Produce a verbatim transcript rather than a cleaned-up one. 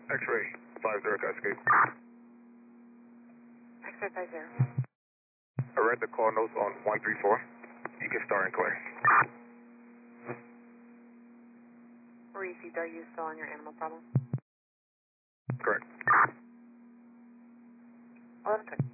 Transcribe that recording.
X-ray, five zero Cascade. X-ray five zero. I read the call notes on one three four. You can start and clear. Received, are you still on your animal problem? Correct. eleven twenty.